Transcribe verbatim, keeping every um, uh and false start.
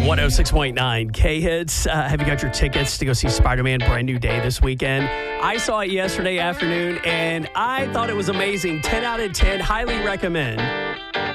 one oh six point nine K-Hits. Uh, have you got your tickets to go see Spider-Man Brand New Day this weekend? I saw it yesterday afternoon, and I thought it was amazing. ten out of ten. Highly recommend.